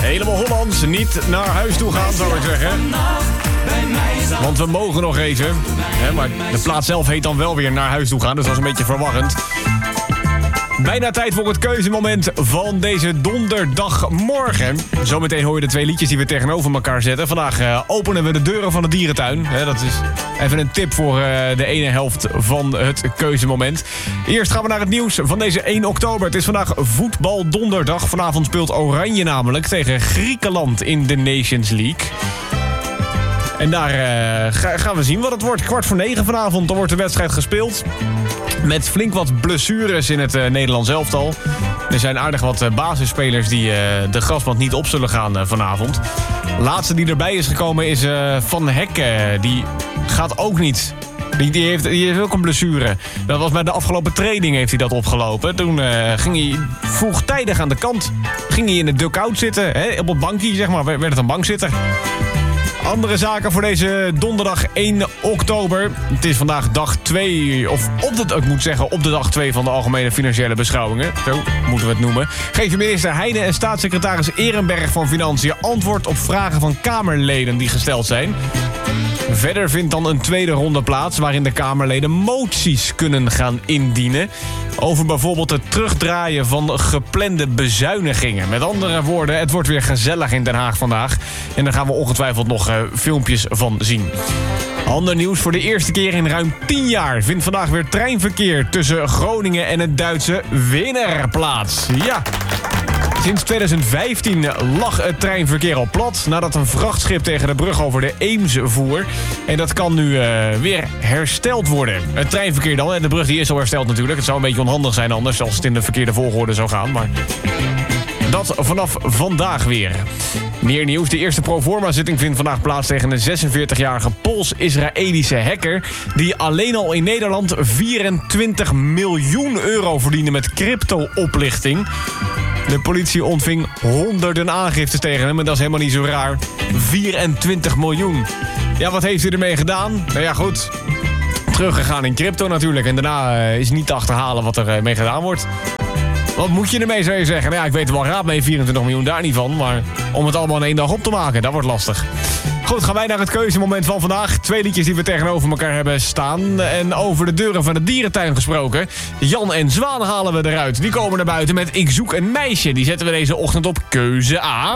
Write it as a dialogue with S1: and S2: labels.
S1: Helemaal Hollands, niet naar huis toe gaan, zou ik zeggen. Want we mogen nog even. Hè, maar de plaats zelf heet dan wel weer naar huis toe gaan, dus dat is een beetje verwarrend. Bijna tijd voor het keuzemoment van deze donderdagmorgen. Zometeen hoor je de twee liedjes die we tegenover elkaar zetten. Vandaag openen we de deuren van de dierentuin. Dat is even een tip voor de ene helft van het keuzemoment. Eerst gaan we naar het nieuws van deze 1 oktober. Het is vandaag voetbaldonderdag. Vanavond speelt Oranje namelijk tegen Griekenland in de Nations League. En daar gaan we zien wat het wordt. 8:45 vanavond, dan wordt de wedstrijd gespeeld. Met flink wat blessures in het Nederlands elftal. Er zijn aardig wat basisspelers die de grasmat niet op zullen gaan vanavond. Laatste die erbij is gekomen is Van Hekken. Die gaat ook niet. Die heeft ook een blessure. Dat was bij de afgelopen training heeft hij dat opgelopen. Toen ging hij vroegtijdig aan de kant. Ging hij in de dugout zitten. Op het bankje, zeg maar, werd het een bankzitter. Andere zaken voor deze donderdag 1 oktober. Het is vandaag dag 2, of op de dag 2 van de Algemene Financiële Beschouwingen. Zo moeten we het noemen. Geven minister Heijnen en staatssecretaris Ehrenberg van Financiën antwoord op vragen van Kamerleden die gesteld zijn. Verder vindt dan een tweede ronde plaats waarin de Kamerleden moties kunnen gaan indienen. Over bijvoorbeeld het terugdraaien van geplande bezuinigingen. Met andere woorden, het wordt weer gezellig in Den Haag vandaag. En daar gaan we ongetwijfeld nog filmpjes van zien. Ander nieuws, voor de eerste keer in ruim 10 jaar vindt vandaag weer treinverkeer tussen Groningen en het Duitse Weener plaats. Ja. Sinds 2015 lag het treinverkeer al plat nadat een vrachtschip tegen de brug over de Eems voer. En dat kan nu weer hersteld worden. Het treinverkeer dan, en de brug die is al hersteld natuurlijk. Het zou een beetje onhandig zijn anders als het in de verkeerde volgorde zou gaan. Maar dat vanaf vandaag weer. Meer nieuws. De eerste proforma-zitting vindt vandaag plaats tegen een 46-jarige Pools-Israëlische hacker die alleen al in Nederland 24 miljoen euro verdiende met crypto-oplichting. De politie ontving honderden aangiftes tegen hem en dat is helemaal niet zo raar. 24 miljoen. Ja, wat heeft hij ermee gedaan? Nou ja, goed. Teruggegaan in crypto natuurlijk. En daarna is niet te achterhalen wat er mee gedaan wordt. Wat moet je ermee, zou je zeggen? Nou ja, ik weet er wel raad mee, 24 miljoen daar niet van. Maar om het allemaal in 1 dag op te maken, dat wordt lastig. Goed, gaan wij naar het keuzemoment van vandaag. 2 liedjes die we tegenover elkaar hebben staan. En over de deuren van de dierentuin gesproken. Jan en Zwaan halen we eruit. Die komen naar buiten met Ik zoek een meisje. Die zetten we deze ochtend op keuze A.